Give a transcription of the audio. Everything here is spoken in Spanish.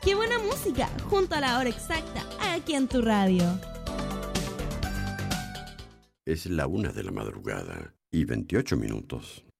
¡Qué buena música! Junto a la hora exacta, aquí en tu radio. Es la 1 de la madrugada y 28 minutos.